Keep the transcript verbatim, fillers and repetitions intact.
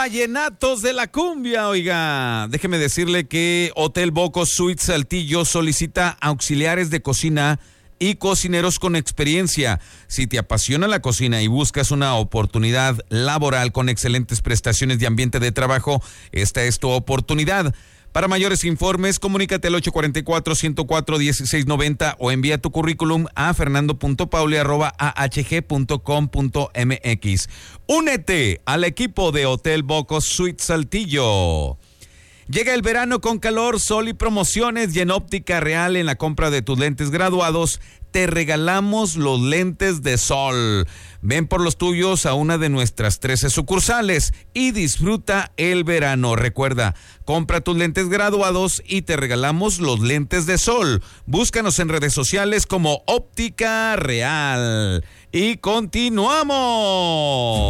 vallenatos de la cumbia, oiga. Déjeme decirle que Hotel Boco Suites Saltillo solicita auxiliares de cocina y cocineros con experiencia. Si te apasiona la cocina y buscas una oportunidad laboral con excelentes prestaciones de ambiente de trabajo, esta es tu oportunidad. Para mayores informes, comunícate al ocho cuatro cuatro, uno cero cuatro, uno seis nueve cero o envía tu currículum a fernando punto pauli arroba a h g punto com punto m x. Únete al equipo de Hotel Boco Suites Saltillo. Llega el verano con calor, sol y promociones, y en Óptica Real, en la compra de tus lentes graduados, te regalamos los lentes de sol. Ven por los tuyos a una de nuestras trece sucursales y disfruta el verano. Recuerda, compra tus lentes graduados y te regalamos los lentes de sol. Búscanos en redes sociales como Óptica Real. Y continuamos.